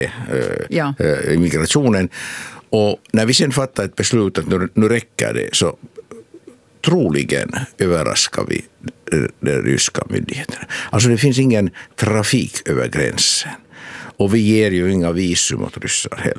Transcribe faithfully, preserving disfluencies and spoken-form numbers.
äh, ja. äh, immigrationen. Och när vi sen fattar ett beslut att nu, nu räcker det, så troligen överraskar vi de ryska myndigheterna. Alltså det finns ingen trafik över gränsen. Och vi ger ju inga visum åt ryssar heller.